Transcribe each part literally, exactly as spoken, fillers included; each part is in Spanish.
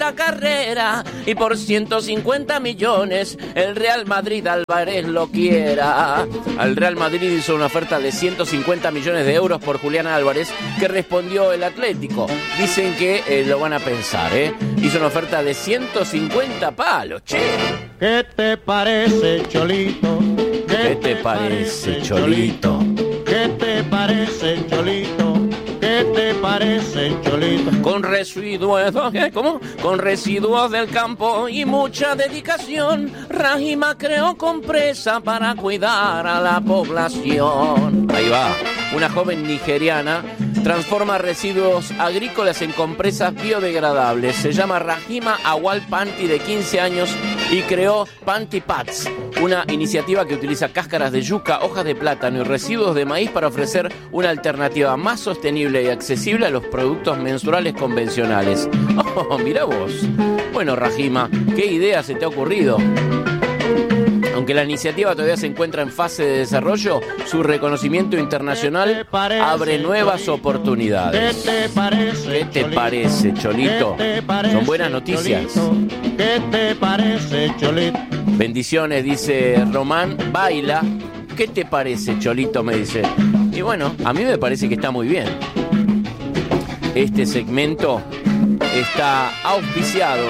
esta carrera y por ciento cincuenta millones el Real Madrid Álvarez lo quiera. Al Real Madrid hizo una oferta de ciento cincuenta millones de euros por Julián Álvarez, que respondió el Atlético. Dicen que eh, lo van a pensar, ¿eh? Hizo una oferta de ciento cincuenta palos, che. ¿Qué te parece, Cholito? ¿Qué, ¿Qué te parece, parece Cholito? ¿Qué te parece, Cholito? ¿Qué te parece, Cholito? Con residuos, ¿eh? ¿Cómo? Con residuos del campo y mucha dedicación, Rahima creó compresa para cuidar a la población. Ahí va. Una joven nigeriana transforma residuos agrícolas en compresas biodegradables. Se llama Rahima Awal Panti, de quince años, y creó Panti Pads, una iniciativa que utiliza cáscaras de yuca, hojas de plátano y residuos de maíz para ofrecer una alternativa más sostenible y accesible a los productos menstruales convencionales. Oh, mira vos. Bueno, Rahima, ¿qué idea se te ha ocurrido? Aunque la iniciativa todavía se encuentra en fase de desarrollo, su reconocimiento internacional abre nuevas oportunidades. ¿Qué te parece, ¿Qué te parece, Cholito? Son buenas noticias. ¿Qué te parece, Cholito? Bendiciones, dice Román. Baila. ¿Qué te parece, Cholito? Me dice. Y bueno, a mí me parece que está muy bien. Este segmento está auspiciado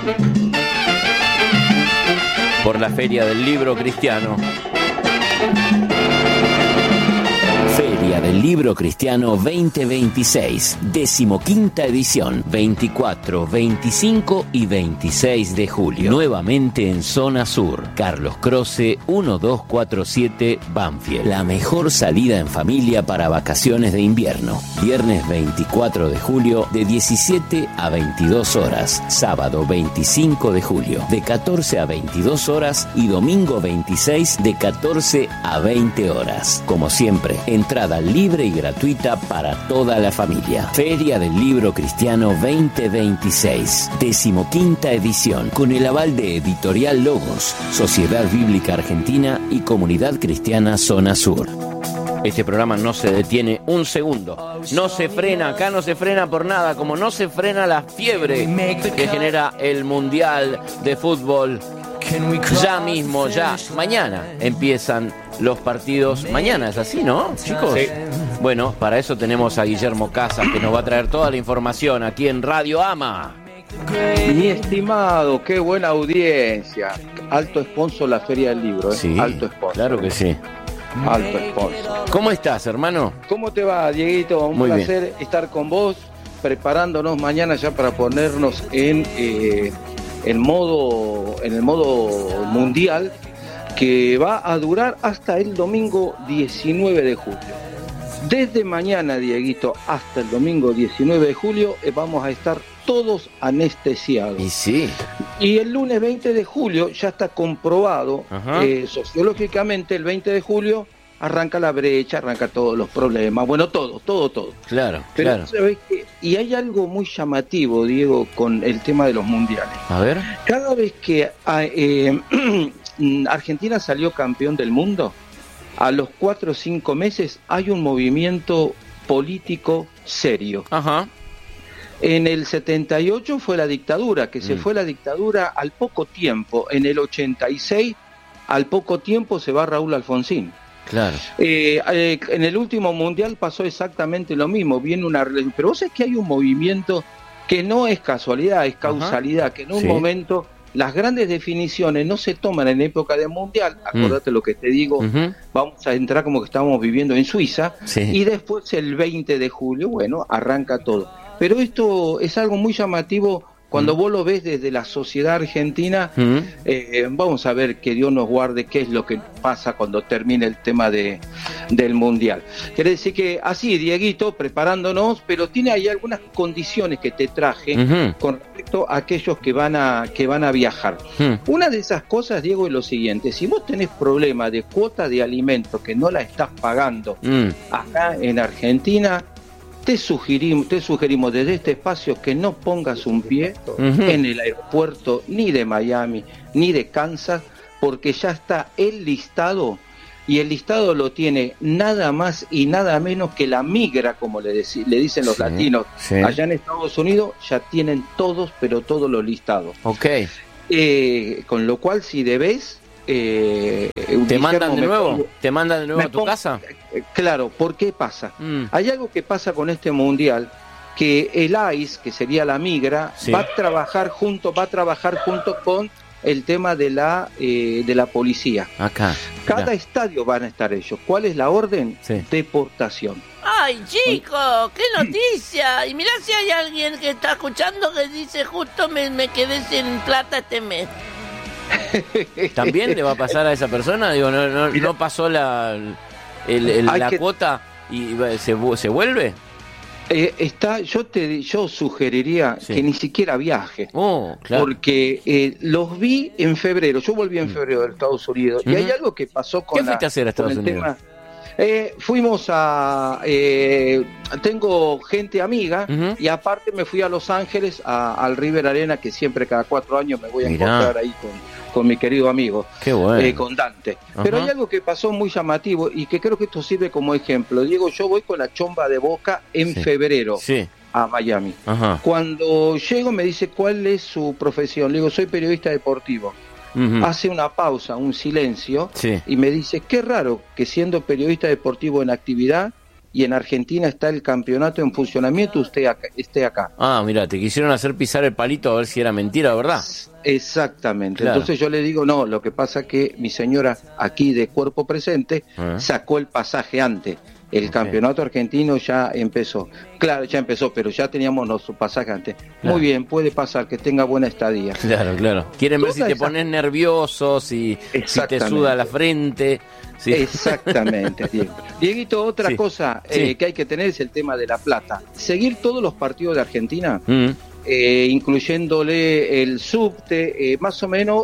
por la Feria del Libro Cristiano. Feria del Libro Cristiano veinte veintiséis, decimoquinta edición, veinticuatro, veinticinco y veintiséis de julio. Nuevamente en Zona Sur, Carlos Croce, doce cuarenta y siete, Banfield. La mejor salida en familia para vacaciones de invierno. Viernes veinticuatro de julio, de diecisiete a veintidós horas. Sábado veinticinco de julio, de catorce a veintidós horas. Y domingo veintiséis, de catorce a veinte horas. Como siempre, entrada libre y gratuita para toda la familia. Feria del Libro Cristiano veinte veintiséis, decimoquinta edición, con el aval de Editorial Logos, Sociedad Bíblica Argentina y Comunidad Cristiana Zona Sur. Este programa no se detiene un segundo, no se frena, acá no se frena por nada, como no se frena la fiebre que genera el Mundial de Fútbol. Ya mismo, ya, mañana empiezan los partidos. Mañana es así, ¿no, chicos? Sí. Bueno, para eso tenemos a Guillermo Casas, que nos va a traer toda la información aquí en Radio Ama. Mi estimado, qué buena audiencia. Alto sponsor la Feria del Libro, ¿eh? Sí, alto sponsor. Claro que sí. Alto sponsor. ¿Cómo estás, hermano? ¿Cómo te va, Dieguito? Un Muy placer bien. estar con vos, preparándonos mañana ya para ponernos en... Eh, el modo, en el modo mundial, que va a durar hasta el domingo diecinueve de julio. Desde mañana, Dieguito, hasta el domingo diecinueve de julio eh, vamos a estar todos anestesiados. Y sí. Y el lunes veinte de julio ya está comprobado eh, sociológicamente, el veinte de julio arranca la brecha, arranca todos los problemas, bueno, todo, todo, todo. Claro, Pero claro. ¿sabes qué? Y hay algo muy llamativo, Diego, con el tema de los mundiales. A ver. Cada vez que eh, Argentina salió campeón del mundo, a los cuatro o cinco meses hay un movimiento político serio. Ajá. En el setenta y ocho fue la dictadura, que se Mm. fue la dictadura al poco tiempo. En el ochenta y seis, al poco tiempo se va Raúl Alfonsín. Claro. Eh, eh, en el último mundial pasó exactamente lo mismo, viene una relación, pero vos sabés que hay un movimiento que no es casualidad, es causalidad. Ajá. Que en un Sí. momento las grandes definiciones no se toman en época de mundial, acordate mm. lo que te digo, uh-huh. vamos a entrar como que estamos viviendo en Suiza, sí. y después el veinte de julio, bueno, arranca todo. Pero esto es algo muy llamativo. Cuando mm. vos lo ves desde la sociedad argentina, mm. eh, vamos a ver, que Dios nos guarde, qué es lo que pasa cuando termine el tema de del Mundial. Quiere decir que así, Dieguito, preparándonos, pero tiene ahí algunas condiciones que te traje mm-hmm. con respecto a aquellos que van a que van a viajar. Mm. Una de esas cosas, Diego, es lo siguiente: si vos tenés problema de cuota de alimentos que no la estás pagando mm. acá en Argentina, Te sugerimos, te sugerimos desde este espacio que no pongas un pie uh-huh. en el aeropuerto ni de Miami ni de Kansas, porque ya está el listado y el listado lo tiene nada más y nada menos que la migra, como le, dec- le dicen los Sí, latinos. sí. Allá en Estados Unidos ya tienen todos, pero todos los listados. Ok. Eh, con lo cual, si debes... Eh, ¿Te Guillermo, mandan de me nuevo? pongo- ¿Te mandan de nuevo me a tu pongo- casa? eh, Claro, ¿por qué pasa? Mm. Hay algo que pasa con este mundial, que el I C E, que sería la migra, Sí. va a trabajar junto, va a trabajar junto con el tema de la eh, de la policía. Acá. Cada mirá. estadio van a estar ellos. ¿Cuál es la orden? Sí. Deportación. Ay, chico, qué noticia. Y mirá si hay alguien que está escuchando que dice justo me, me quedé sin plata este mes. ¿También le va a pasar a esa persona? Digo, no, no, Mira. no pasó la, el- el- Hay la que- cuota y va- se, vu- se vuelve. Eh, está, yo te yo sugeriría Sí. que ni siquiera viaje. Oh, claro. Porque eh, los vi en febrero, yo volví en febrero de Estados Unidos, y Ujú. hay algo que pasó con ¿Qué la- fuiste a hacer a con Estados el Unidos? tema. Eh, fuimos a... eh, tengo gente amiga, Ujú. y aparte me fui a Los Ángeles, a- al River Arena, que siempre cada cuatro años me voy a Mirá. encontrar ahí con, con mi querido amigo, Qué bueno. eh, con Dante. Pero Ajá. hay algo que pasó muy llamativo, y que creo que esto sirve como ejemplo. Diego, yo voy con la chomba de Boca en Sí. febrero Sí. a Miami. Ajá. Cuando llego me dice cuál es su profesión. Le digo, soy periodista deportivo. Ujú. Hace una pausa, un silencio, Sí. y me dice, qué raro que siendo periodista deportivo en actividad y en Argentina está el campeonato en funcionamiento, usted acá- esté acá. Ah, mira, te quisieron hacer pisar el palito a ver si era mentira o verdad. Exactamente. Claro. Entonces yo le digo, no, lo que pasa es que mi señora aquí de cuerpo presente Ah. sacó el pasaje antes. El Ok. campeonato argentino ya empezó. Claro, ya empezó, pero ya teníamos nuestro pasaje antes. Claro. Muy bien, puede pasar, que tenga buena estadía. Claro, claro. Quieren ver si Toda te esa- pones nervioso, si, si te Exactamente. suda la frente. si- Exactamente, Diego. Dieguito, otra Sí, cosa eh, sí. que hay que tener es el tema de la plata. Seguir todos los partidos de Argentina, Mm. eh, incluyéndole el subte, eh, más o menos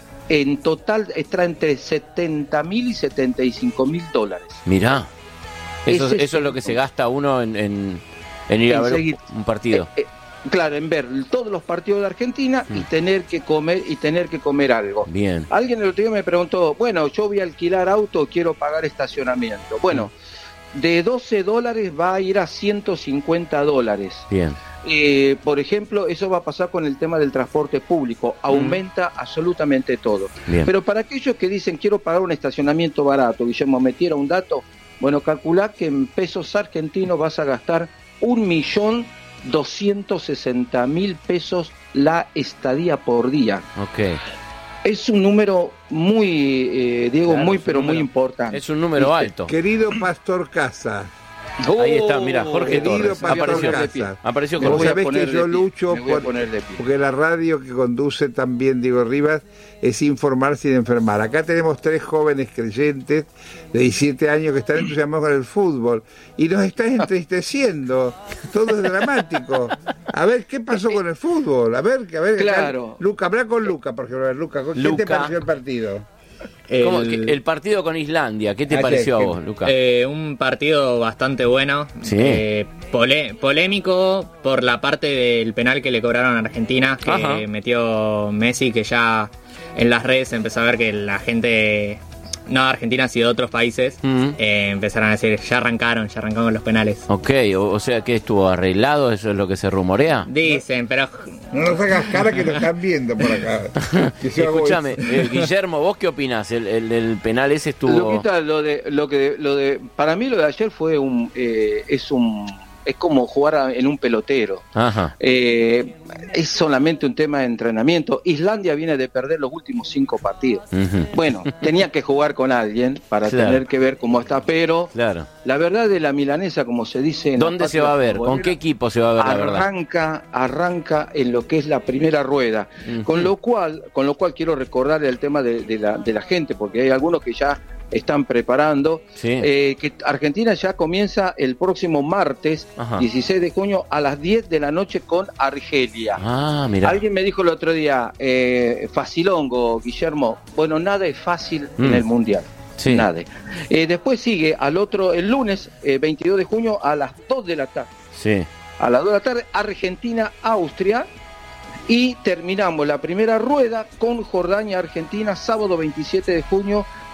en total está entre setenta mil y setenta y cinco mil dólares. Mirá. Eso, Ese es eso es lo que el- se gasta uno en, en, en ir a En ver seguir. un partido. Eh, eh, claro, en ver todos los partidos de Argentina y Mm. tener que comer y tener que comer algo. Bien. Alguien el otro día me preguntó, bueno, yo voy a alquilar auto, quiero pagar estacionamiento. Bueno, de doce dólares va a ir a ciento cincuenta dólares. Bien. Eh, por ejemplo, eso va a pasar con el tema del transporte público. Aumenta absolutamente todo. Bien. Pero para aquellos que dicen, quiero pagar un estacionamiento barato, Guillermo, me tira un dato. Bueno, calculá que en pesos argentinos vas a gastar un millón doscientos sesenta mil pesos la estadía por día. Ok. Es un número muy, eh, Diego, Claro, muy, es un pero muy número- importante. Es un número ¿Viste? alto. Querido Pastor Casa, Ahí está, mira, Jorge querido Torres. Pastor Apareció, Casa, apareció Me Vos voy a Jorge. sabés poner que de yo pie, lucho me voy a por- poner de pie. porque la radio que conduce también Diego Rivas es informar sin enfermar. Acá tenemos tres jóvenes creyentes de diecisiete años que están entusiasmados con el fútbol y nos están entristeciendo. Todo es dramático. A ver, ¿qué pasó con el fútbol? A ver, a ver. Claro. Luca, habla con Luca, por ejemplo. A ver, Luca, ¿qué Luca. te pareció el partido? ¿Cómo? El- Que- el partido con Islandia, ¿qué te Ah, pareció a que- vos, Luca? Eh, un partido bastante bueno, Sí. eh, pole- polémico por la parte del penal que le cobraron a Argentina, que Ajá. metió Messi, que ya en las redes empezó a ver que la gente, no de Argentina, sino de otros países, Mm. eh, empezaron a decir, ya arrancaron, ya arrancaron los penales. Ok, o, o sea que estuvo arreglado, eso es lo que se rumorea. Dicen, pero No nos hagas cara que lo están viendo por acá. Que yo hago Escúchame, eso. eh, Guillermo, ¿vos qué opinás? El, el, el penal ese estuvo... Luquita, lo de, lo que, lo de, para mí lo de ayer fue un, eh, es un, es como jugar a- en un pelotero. Ajá. Eh, es solamente un tema de entrenamiento. Islandia viene de perder los últimos cinco partidos. Ujú. Bueno, tenía que jugar con alguien para Claro. tener que ver cómo está, pero Claro. la verdad de la milanesa, como se dice en la ¿Dónde se patria va a ver? ¿Con futbolera, qué equipo se va a ver la verdad? arranca, arranca en lo que es la primera rueda, Ujú. con lo cual, con lo cual quiero recordar el tema de, de la, de la gente, porque hay algunos que ya están preparando, Sí. eh, que Argentina ya comienza el próximo martes, Ajá. dieciséis de junio, a las diez de la noche con Argelia. Ah, mira. Alguien me dijo el otro día, eh, facilongo, Guillermo, bueno, nada es fácil Mm. en el Mundial. Sí. Nada. Eh, después sigue al otro, el lunes, eh, veintidós de junio, a las dos de la tarde. Sí. A las dos de la tarde, Argentina-Austria. Y terminamos la primera rueda con Jordania-Argentina, sábado veintisiete de junio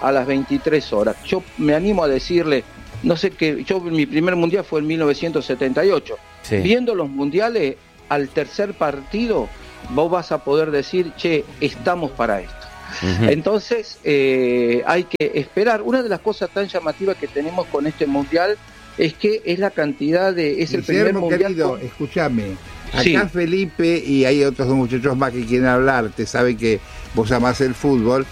a las veintitrés horas. Yo me animo a decirle, no sé qué, yo mi primer mundial fue en mil novecientos setenta y ocho. Sí. Viendo los mundiales, al tercer partido, vos vas a poder decir, che, estamos para esto. Uh-huh. Entonces, eh, hay que esperar. Una de las cosas tan llamativas que tenemos con este mundial es que es la cantidad de... Es el Guillermo, primer mundial... querido, con... escúchame. Acá sí. Felipe y hay otros dos muchachos más que quieren hablarte, saben que vos amás el fútbol